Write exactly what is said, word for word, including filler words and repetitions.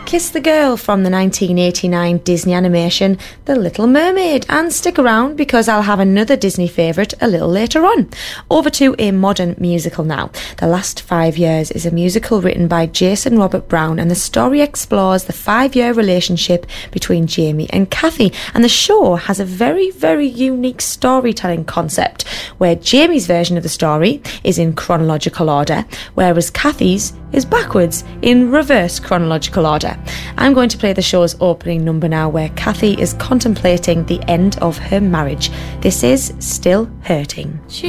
Kiss the Girl from the nineteen eighty-nine Disney animation The Little Mermaid, and stick around because I'll have another Disney favourite a little later on. Over to a modern musical now. The Last Five Years is a musical written by Jason Robert Brown, and the story explores the five-year relationship between Jamie and Kathy, and the show has a very, very unique storytelling concept where Jamie's version of the story is in chronological order, whereas Kathy's is backwards in reverse chronological order. I'm going to play the show's opening number now, where Kathy is contemplating the end of her marriage. This is Still Hurting. She